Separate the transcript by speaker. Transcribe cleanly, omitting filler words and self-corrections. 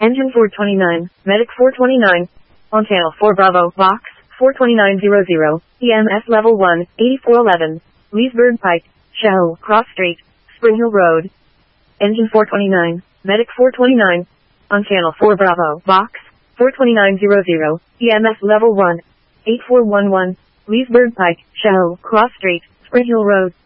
Speaker 1: Engine 429, Medic 429. On channel 4 Bravo, Box 42900, EMS level 1, 8411. Leesburg Pike, Shell, Cross Street, Spring Hill Road. Engine 429, Medic 429. On channel 4 Bravo, Box 42900, EMS level 1, 8411. Leesburg Pike, Shell, Cross Street, Spring Hill Road.